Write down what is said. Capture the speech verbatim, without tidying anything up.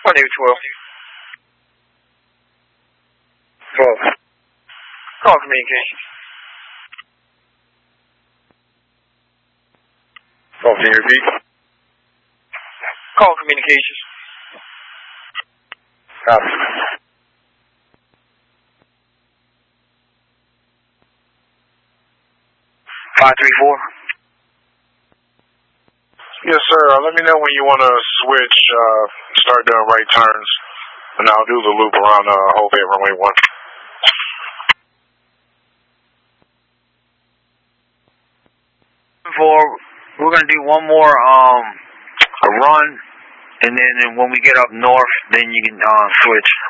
Navy twelve. twelve. Call communication. twelve, can you repeat? Call communications. Copy. five three four. Yes, sir. Uh, let me know when you want to switch, uh, start doing right turns, and I'll do the loop around the uh, whole Bay Runway one. For we're gonna do one more um a run, and then and when we get up north, then you can uh, switch.